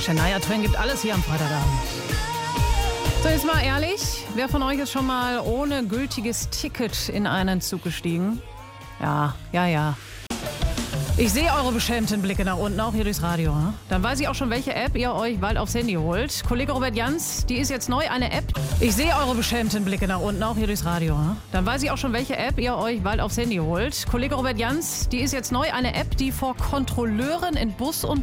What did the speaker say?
Shania Twain gibt alles hier am Freitagabend. So, jetzt mal ehrlich, wer von euch ist schon mal ohne gültiges Ticket in einen Zug gestiegen? Ja. Ich sehe eure beschämten Blicke nach unten, auch hier durchs Radio. Ne? Dann weiß ich auch schon, welche App ihr euch bald aufs Handy holt. Kollege Robert Jans, die ist jetzt neu, eine App. Ich sehe eure beschämten Blicke nach unten, auch hier durchs Radio. Ne? Dann weiß ich auch schon, welche App ihr euch bald aufs Handy holt. Kollege Robert Jans, die ist jetzt neu, eine App, die vor Kontrolleuren in Bus und